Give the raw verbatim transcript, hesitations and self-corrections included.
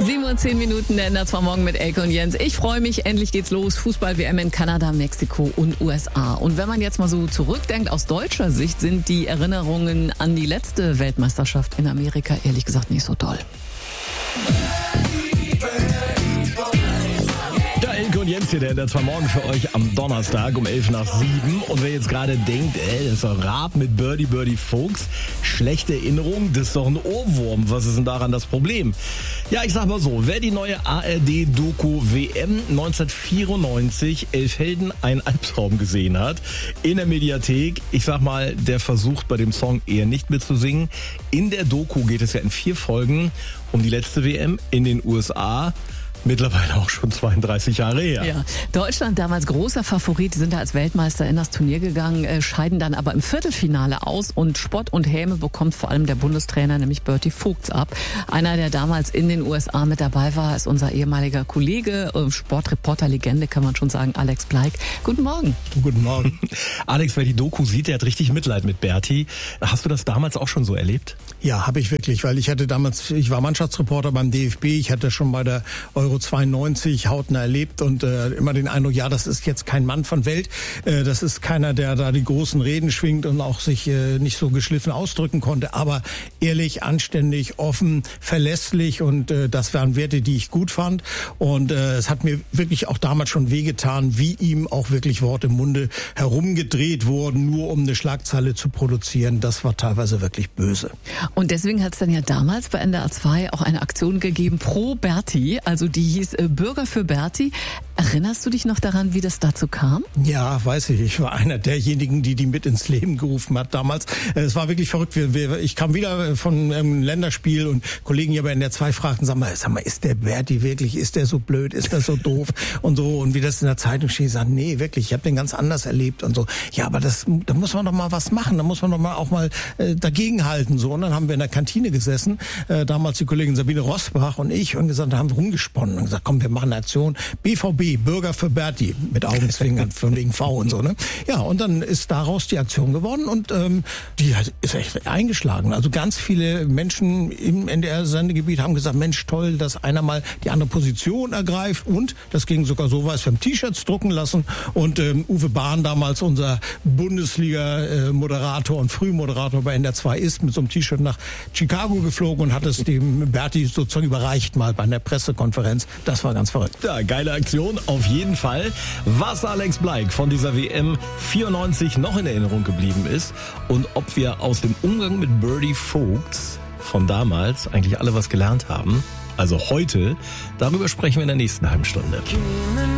sieben Uhr zehn Minuten, der N R zwei Morgen mit Elke und Jens. Ich freue mich, endlich geht's los. Fußball-W M in Kanada, Mexiko und U S A. Und wenn man jetzt mal so zurückdenkt, aus deutscher Sicht sind die Erinnerungen an die letzte Weltmeisterschaft in Amerika ehrlich gesagt nicht so toll. Und Jens hier, der N R zwei Morgen für euch am Donnerstag um elf nach sieben. Und wer jetzt gerade denkt, ey, das ist doch Rap mit Birdie Birdie Folks, schlechte Erinnerung, das ist doch ein Ohrwurm. Was ist denn daran das Problem? Ja, ich sag mal so, wer die neue A R D-Doku W M neunzehnhundertvierundneunzig, Elf Helden, ein Albtraum gesehen hat, in der Mediathek, ich sag mal, der versucht bei dem Song eher nicht mitzusingen. In der Doku geht es ja in vier Folgen um die letzte W M in den U S A. Mittlerweile auch schon zweiunddreißig Jahre her. Ja. Deutschland damals großer Favorit, die sind da als Weltmeister in das Turnier gegangen, äh, scheiden dann aber im Viertelfinale aus und Spott und Häme bekommt vor allem der Bundestrainer, nämlich Berti Vogts, ab. Einer, der damals in den U S A mit dabei war, ist unser ehemaliger Kollege, äh, Sportreporter-Legende, kann man schon sagen, Alex Bleik. Guten Morgen. Guten Morgen. Alex, wer die Doku sieht, der hat richtig Mitleid mit Berti. Hast du das damals auch schon so erlebt? Ja, habe ich wirklich, weil ich hatte damals, ich war Mannschaftsreporter beim D F B, ich hatte schon bei der Euro zweiundneunzig hautnah erlebt und äh, immer den Eindruck, ja, das ist jetzt kein Mann von Welt, äh, das ist keiner, der da die großen Reden schwingt und auch sich äh, nicht so geschliffen ausdrücken konnte, aber ehrlich, anständig, offen, verlässlich und äh, das waren Werte, die ich gut fand und äh, es hat mir wirklich auch damals schon wehgetan, wie ihm auch wirklich Worte im Munde herumgedreht wurden, nur um eine Schlagzeile zu produzieren, das war teilweise wirklich böse. Und deswegen hat es dann ja damals bei N D R zwei auch eine Aktion gegeben pro Berti, also die hieß äh, Bürger für Berti. Erinnerst du dich noch daran, wie das dazu kam? Ja, weiß ich. Ich war einer derjenigen, die die mit ins Leben gerufen hat damals. Es war wirklich verrückt. Ich kam wieder von einem Länderspiel und Kollegen hier bei N D R zwei fragten, sag mal, sag mal, ist der Berti wirklich, ist der so blöd, ist der so doof und so. Und wie das in der Zeitung steht, sagen, nee, wirklich, ich habe den ganz anders erlebt und so. Ja, aber das, da muss man doch mal was machen. Da muss man doch mal auch mal äh, dagegenhalten. So. Und dann haben wir in der Kantine gesessen, äh, damals die Kollegin Sabine Rosbach und ich, und gesagt, da haben wir rumgesponnen und gesagt, komm, wir machen eine Aktion, B V B, Bürger für Berti, mit Augenzwinkern von wegen V und so, ne? Ja, und dann ist daraus die Aktion geworden und ähm, die hat, ist echt eingeschlagen. Also ganz viele Menschen im N D R-Sendegebiet haben gesagt, Mensch, toll, dass einer mal die andere Position ergreift und das ging sogar so weit, wir haben T-Shirts drucken lassen und ähm, Uwe Bahn, damals unser Bundesliga-Moderator und Frühmoderator bei N D R zwei ist, mit so einem T-Shirt nach Chicago geflogen und hat es dem Berti sozusagen überreicht mal bei einer Pressekonferenz. Das war ganz verrückt. Ja, geile Aktion, auf jeden Fall. Was Alex Bleik von dieser W M vierundneunzig noch in Erinnerung geblieben ist und ob wir aus dem Umgang mit Berti Vogts von damals eigentlich alle was gelernt haben, also heute, darüber sprechen wir in der nächsten halben Stunde.